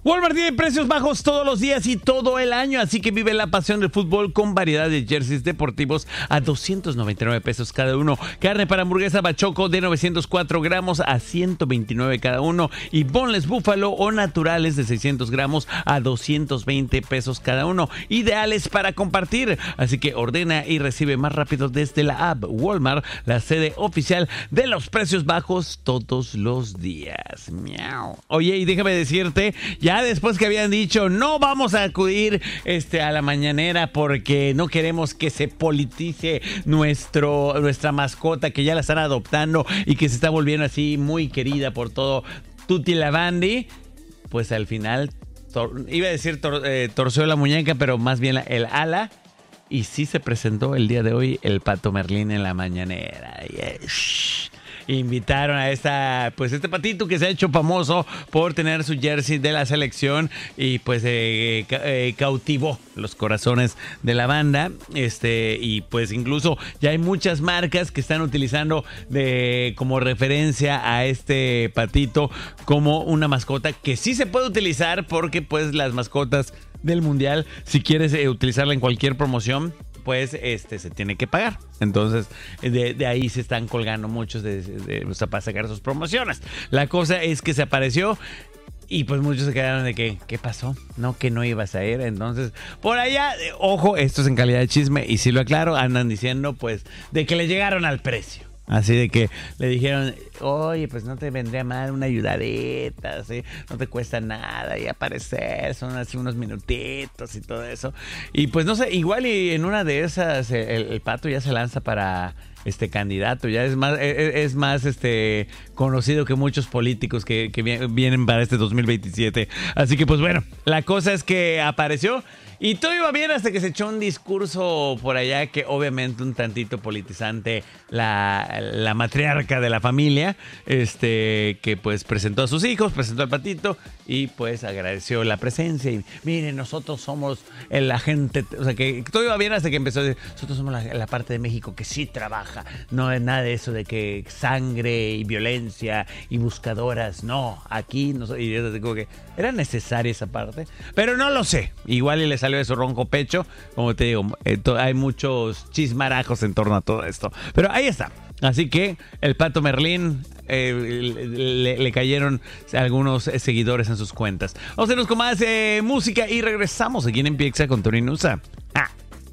Walmart tiene precios bajos todos los días y todo el año, así que vive la pasión del fútbol con variedad de jerseys deportivos a 299 pesos cada uno. Carne para hamburguesa Bachoco de 904 gramos a 129 cada uno. Y boneless búfalo o naturales de 600 gramos a 220 pesos cada uno. Ideales para compartir. Así que ordena y recibe más rápido desde la app Walmart, la sede oficial de los precios bajos todos los días. Miau. Oye, y déjame decirte, ya después que habían dicho no vamos a acudir a la mañanera porque no queremos que se politice nuestra mascota, que ya la están adoptando y que se está volviendo así muy querida por todo Tutti Lavandi, pues al final iba a decir torció la muñeca, pero más bien el ala. Y sí se presentó el día de hoy el Pato Merlín en la mañanera. Yes. Invitaron a este patito que se ha hecho famoso por tener su jersey de la selección y pues cautivó los corazones de la banda. Y pues incluso ya hay muchas marcas que están utilizando como referencia a este patito como una mascota que sí se puede utilizar, porque pues las mascotas del mundial, si quieres utilizarla en cualquier promoción, pues se tiene que pagar. Entonces, de ahí se están colgando muchos para sacar sus promociones. La cosa es que se apareció y pues muchos se quedaron de que, ¿qué pasó? No, que no ibas a ir. Entonces, por allá, ojo, esto es en calidad de chisme y si lo aclaro, andan diciendo pues de que le llegaron al precio. Así de que le dijeron, oye, pues no te vendría mal una ayudadita, ¿sí? No te cuesta nada y aparecer, son así unos minutitos y todo eso. Y pues no sé, igual y en una de esas el Pato ya se lanza para candidato, ya es más conocido que muchos políticos que vienen para este 2027. Así que pues bueno, la cosa es que apareció. Y todo iba bien hasta que se echó un discurso por allá que obviamente un tantito politizante, la matriarca de la familia, que pues presentó a sus hijos, presentó al patito y pues agradeció la presencia. Y miren, nosotros somos la gente, o sea que todo iba bien hasta que empezó a decir, nosotros somos la parte de México que sí trabaja, no es nada de eso de que sangre y violencia y buscadoras, no, aquí no. Y yo digo que era necesaria esa parte, pero no lo sé, igual y le salió de su ronco pecho, como te digo, hay muchos chismarajos en torno a todo esto, pero ahí está. Así que el Pato Merlín le cayeron algunos seguidores en sus cuentas. Vamos a irnos con más música y regresamos aquí en Empieza con Tony Nusa.